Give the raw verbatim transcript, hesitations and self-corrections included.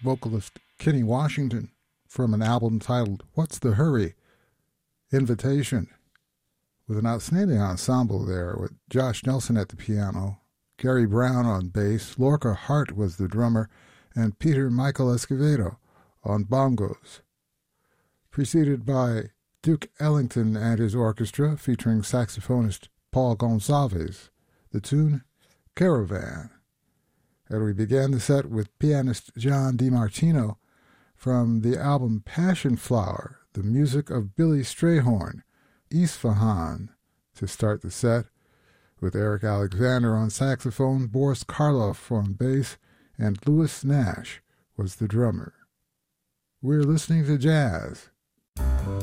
vocalist Kenny Washington from an album titled What's the Hurry? Invitation, with an outstanding ensemble there with Josh Nelson at the piano, Gary Brown on bass, Lorca Hart was the drummer, and Peter Michael Escovedo on bongos. Preceded by Duke Ellington and his orchestra featuring saxophonist Paul Gonsalves, the tune Caravan. And we began the set with pianist John DiMartino from the album Passion Flower, the music of Billy Strayhorn, Isfahan, to start the set, with Eric Alexander on saxophone, Boris Karloff on bass, and Louis Nash was the drummer. We're listening to jazz.